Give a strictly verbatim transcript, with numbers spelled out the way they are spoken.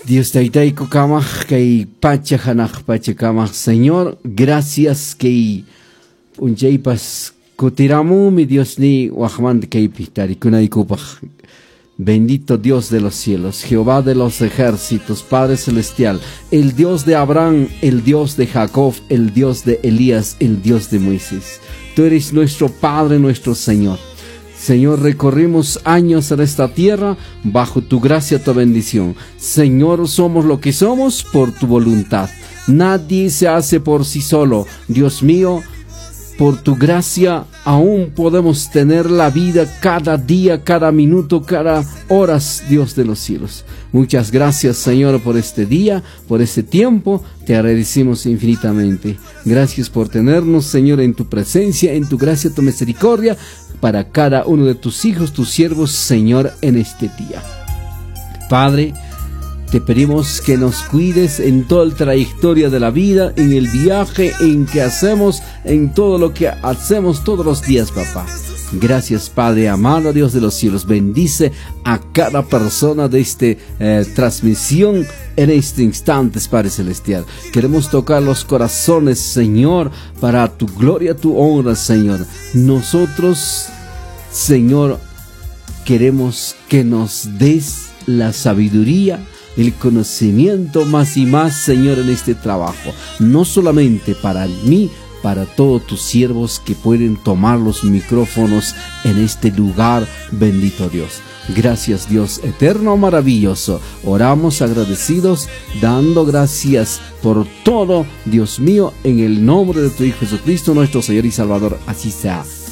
Dios taitaico kamaj kay pacha hanaj pacha kamaj. Señor, gracias que unchaypas kutiramu mi Dios ni wahman kay pitari kunaykupaj. Bendito Dios de los cielos, Jehová de los ejércitos, Padre celestial, el Dios de Abraham, el Dios de Jacob, el Dios de Elías, el Dios de Moisés. Tú eres nuestro Padre, nuestro Señor. Señor, recorrimos años en esta tierra bajo tu gracia, tu bendición. Señor, somos lo que somos por tu voluntad. Nadie se hace por sí solo. Dios mío, por tu gracia aún podemos tener la vida cada día, cada minuto, cada hora, Dios de los cielos. Muchas gracias, Señor, por este día, por este tiempo. Te agradecemos infinitamente. Gracias por tenernos, Señor, en tu presencia, en tu gracia, tu misericordia, para cada uno de tus hijos, tus siervos, Señor, en este día. Padre, te pedimos que nos cuides en toda la trayectoria de la vida, en el viaje en que hacemos, en todo lo que hacemos todos los días, papá. Gracias, Padre amado, Dios de los cielos. Bendice a cada persona de esta eh, transmisión en este instante, Padre celestial. Queremos tocar los corazones, Señor, para tu gloria, tu honra, Señor. Nosotros, Señor, queremos que nos des la sabiduría, el conocimiento más y más, Señor, en este trabajo. No solamente para mí, para todos tus siervos que pueden tomar los micrófonos en este lugar, bendito Dios. Gracias, Dios eterno, maravilloso. Oramos agradecidos, dando gracias por todo, Dios mío, en el nombre de tu Hijo Jesucristo, nuestro Señor y Salvador. Así sea.